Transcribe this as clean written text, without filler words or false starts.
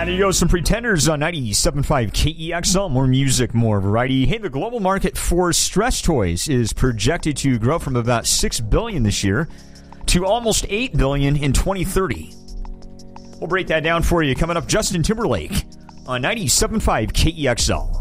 And there you go, some Pretenders on 97.5 KEXL. More music, more variety. Hey, the global market for stress toys is projected to grow from about $6 billion this year to almost $8 billion in 2030. We'll break that down for you. Coming up, Justin Timberlake on 97.5 KEXL.